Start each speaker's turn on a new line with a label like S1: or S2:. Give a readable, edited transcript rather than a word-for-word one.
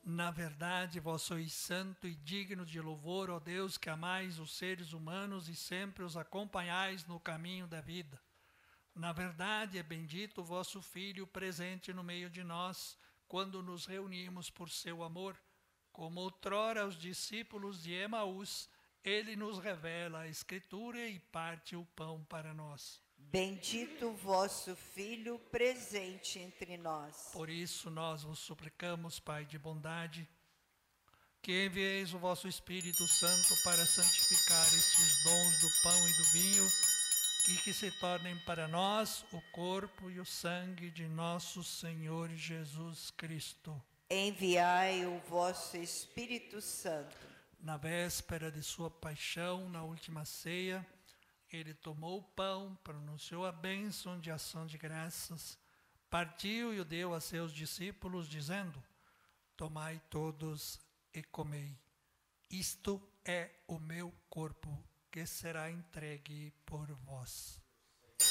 S1: Na verdade, vós sois santo e digno de louvor, ó Deus, que amais os seres humanos e sempre os acompanhais no caminho da vida. Na verdade, é bendito o vosso Filho presente no meio de nós, quando nos reunimos por seu amor. Como outrora aos discípulos de Emaús, ele nos revela a Escritura e parte o pão para nós.
S2: Bendito o vosso Filho presente entre nós.
S1: Por isso nós vos suplicamos, Pai de bondade, que envieis o vosso Espírito Santo para santificar estes dons do pão e do vinho e que se tornem para nós o corpo e o sangue de nosso Senhor Jesus Cristo.
S2: Enviai o vosso Espírito Santo.
S1: Na véspera de sua paixão, na última ceia, ele tomou o pão, pronunciou a bênção de ação de graças, partiu e o deu a seus discípulos, dizendo: tomai todos e comei. Isto é o meu corpo, que será entregue por vós.